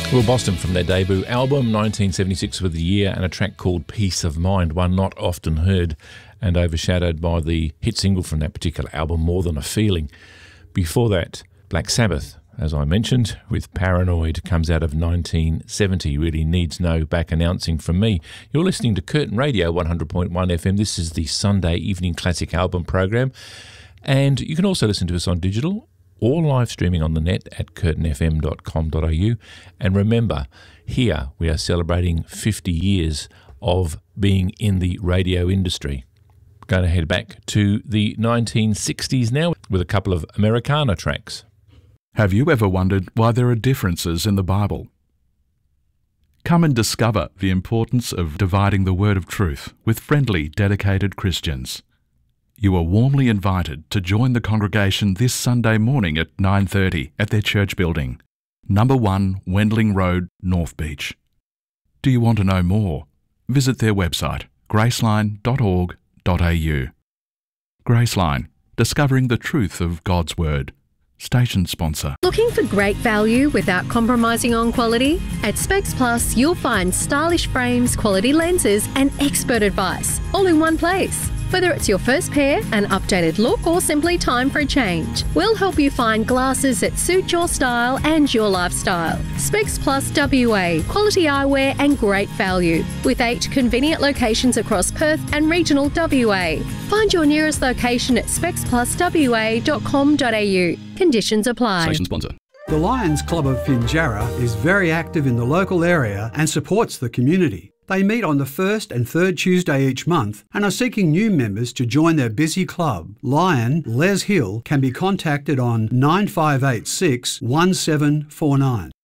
Well, Boston from their debut album, 1976 with the year, and a track called Peace of Mind, one not often heard and overshadowed by the hit single from that particular album, More Than a Feeling. Before that, Black Sabbath, as I mentioned, with Paranoid, comes out of 1970, really needs no back announcing from me. You're listening to Curtin Radio 100.1 FM. This is the Sunday Evening Classic Album program, and you can also listen to us on digital or live streaming on the net at curtinfm.com.au. And remember, here we are celebrating 50 years of being in the radio industry. We're going to head back to the 1960s now with a couple of Americana tracks. Have you ever wondered why there are differences in the Bible? Come and discover the importance of dividing the word of truth with friendly, dedicated Christians. You are warmly invited to join the congregation this Sunday morning at 9:30 at their church building, number 1 Wendling Road, North Beach. Do you want to know more? Visit their website, graceline.org.au. Graceline, discovering the truth of God's Word. Station sponsor. Looking for great value without compromising on quality? At Specs Plus, you'll find stylish frames, quality lenses, and expert advice, all in one place. Whether it's your first pair, an updated look, or simply time for a change, we'll help you find glasses that suit your style and your lifestyle. Specs Plus WA, quality eyewear and great value, with 8 convenient locations across Perth and regional WA. Find your nearest location at specspluswa.com.au. Conditions apply. Station sponsor. The Lions Club of Pinjarra is very active in the local area and supports the community. They meet on the first and third Tuesday each month and are seeking new members to join their busy club. Lion Les Hill can be contacted on 9586 1749.